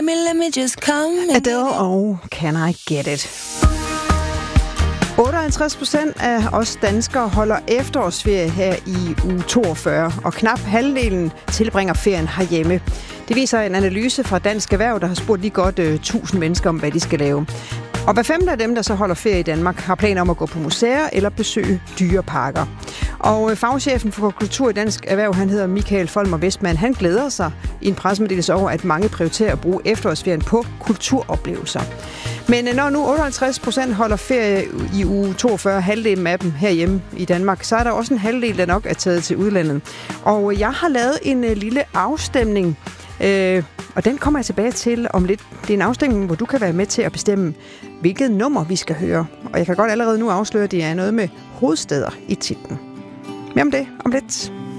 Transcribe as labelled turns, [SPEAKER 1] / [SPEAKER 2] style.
[SPEAKER 1] let me just come.
[SPEAKER 2] Adele og Can I Get It. 58% af os danskere holder efterårsferie her i uge 42, og knap halvdelen tilbringer ferien herhjemme. Det viser en analyse fra Dansk Erhverv, der har spurgt lige godt 1000 mennesker om, hvad de skal lave. Og hver femte af dem, der så holder ferie i Danmark, har planer om at gå på museer eller besøge dyreparker. Og fagchefen for kultur i Dansk Erhverv, han hedder Michael Folmer Westman, han glæder sig i en pressemeddelelse over, at mange prioriterer at bruge efterårsferien på kulturoplevelser. Men når nu 58% holder ferie i uge 42, halvdelen af dem herhjemme i Danmark, så er der også en halvdel, der nok er taget til udlandet. Og jeg har lavet en lille afstemning, og den kommer jeg tilbage til om lidt. Det er en afstemning, hvor du kan være med til at bestemme, hvilket nummer vi skal høre. Og jeg kan godt allerede nu afsløre, at det er noget med hovedstæder i titlen. Mere om det om lidt.